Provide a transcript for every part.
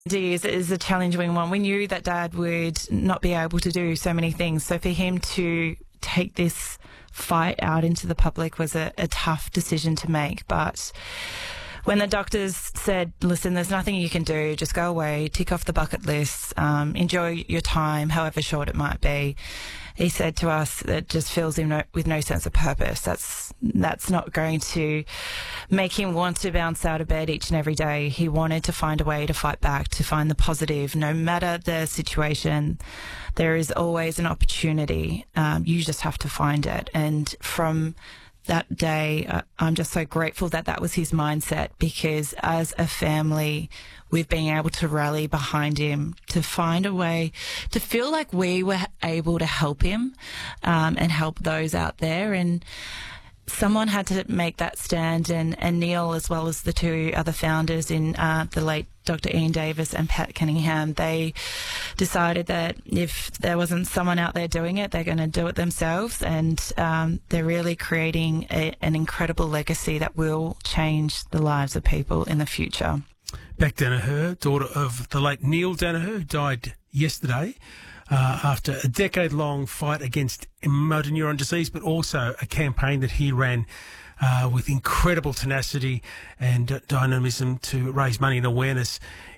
Is a challenging one. We knew that Dad would not be able to do so many things. So for him to take this fight out into the public was a tough decision to make. But when the doctors said, listen, there's nothing you can do, just go away, tick off the bucket list, enjoy your time, however short it might be, he said to us that it just fills him with no sense of purpose. That's not going to make him want to bounce out of bed each and every day. He wanted to find a way to fight back, to find the positive. No matter the situation, there is always an opportunity. You just have to find it. And from that day, I'm just so grateful that that was his mindset, because as a family, we've been able to rally behind him, to find a way to feel like we were able to help him and help those out there. And someone had to make that stand, and Neil, as well as the two other founders in the late Dr. Ian Davis and Pat Cunningham, they decided that if there wasn't someone out there doing it, they're going to do it themselves, and they're really creating an incredible legacy that will change the lives of people in the future. Beck Danaher, daughter of the late Neil Danaher, who died yesterday after a decade-long fight against motor neuron disease, but also a campaign that he ran with incredible tenacity and dynamism to raise money and awareness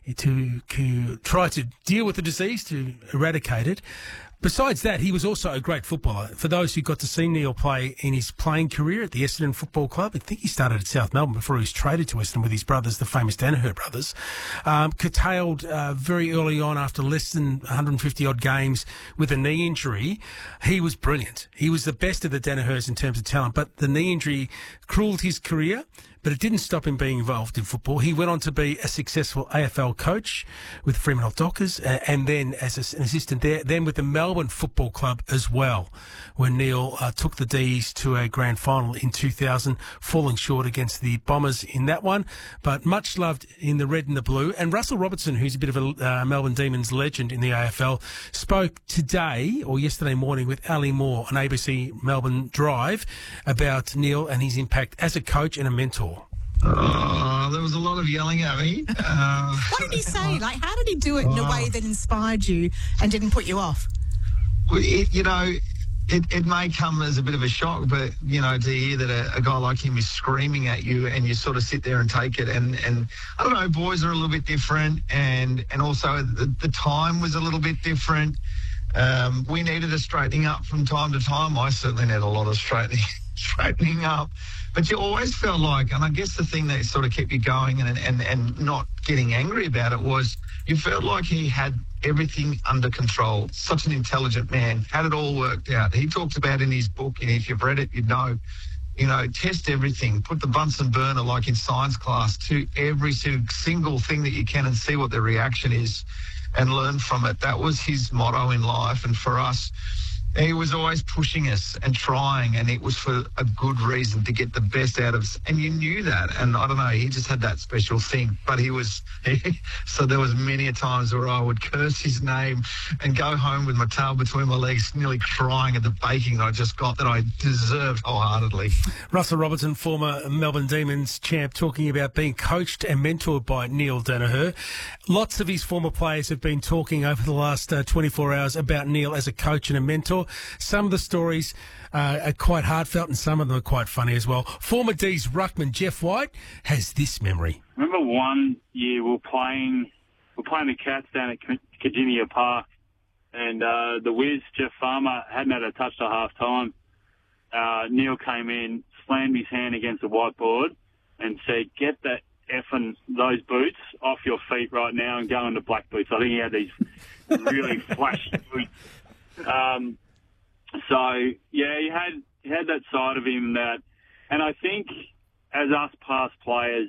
to try to deal with the disease, to eradicate it. Besides that, he was also a great footballer. For those who got to see Neil play in his playing career at the Essendon Football Club, I think he started at South Melbourne before he was traded to Essendon with his brothers, the famous Danaher brothers. Curtailed very early on after less than 150-odd games with a knee injury. He was brilliant. He was the best of the Danahers in terms of talent, but the knee injury cruelled his career. But it didn't stop him being involved in football. He went on to be a successful AFL coach with Fremantle Dockers, and then as an assistant there, then with the Melbourne Football Club as well, where Neil took the D's to a grand final in 2000, falling short against the Bombers in that one, but much loved in the red and the blue. And Russell Robertson, who's a bit of a Melbourne Demons legend in the AFL, spoke today or yesterday morning with Ali Moore on ABC Melbourne Drive about Neil and his impact as a coach and a mentor. Oh, there was a lot of yelling at me. What did he say? Like, how did he do it in a way that inspired you and didn't put you off? It may come as a bit of a shock, but, to hear that a guy like him is screaming at you and you sort of sit there and take it. And I don't know, boys are a little bit different, and also the time was a little bit different. We needed a straightening up from time to time. I certainly need a lot of straightening up. But you always felt like, and I guess the thing that sort of kept you going and not getting angry about it was you felt like he had everything under control. Such an intelligent man, had it all worked out. He talked about in his book, and if you've read it, you'd know, test everything, put the Bunsen burner like in science class to every single thing that you can and see what the reaction is and learn from it. That was his motto in life. And for us, he was always pushing us and trying, and it was for a good reason, to get the best out of us. And you knew that. And I don't know, he just had that special thing. But so there was many a times where I would curse his name and go home with my tail between my legs, nearly crying at the baking I just got that I deserved wholeheartedly. Russell Robertson, former Melbourne Demons champ, talking about being coached and mentored by Neil Danaher. Lots of his former players have been talking over the last 24 hours about Neil as a coach and a mentor. Some of the stories are quite heartfelt and some of them are quite funny as well. Former D's ruckman Jeff White has this memory. Remember one year we were playing the Cats down at Virginia Park, and the Wiz, Jeff Farmer, hadn't had a touch to half time. Neil came in, slammed his hand against the whiteboard and said, "Get that effing those boots off your feet right now and go into black boots." I think he had these really flashy boots. So yeah, he had that side of him that, and I think as us past players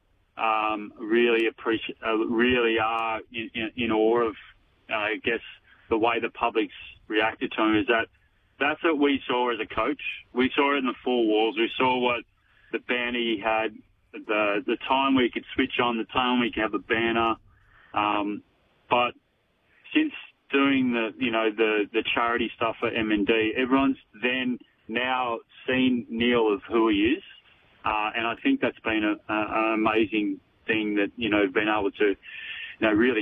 really appreciate, really are in awe of, I guess, the way the public's reacted to him, is that's what we saw as a coach. We saw it in the four walls. We saw what the banner he had, the time we could switch on, the time we could have a banner. But since doing the charity stuff for M&D, everyone's then now seen Neil of who he is, and I think that's been an amazing thing that been able to really